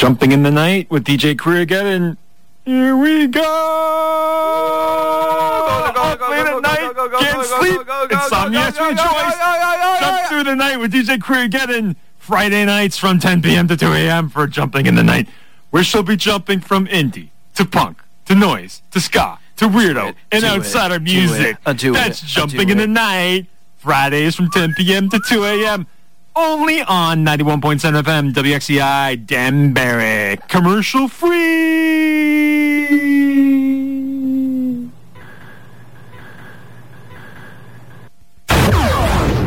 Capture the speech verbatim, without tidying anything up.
Jumping in the Night with D J Creageddon. Here we go! Up late at night, can't sleep, insomnia, rejoice. Jump through the night with D J Creageddon. Friday nights from ten p.m. to two a.m. for Jumping in the Night, where she'll be jumping from indie to punk to noise to ska to weirdo and outsider music. That's Jumping in the Night. Fridays from ten p.m. to two a.m. Only on ninety-one point seven F M W X C I Danbury. Commercial free.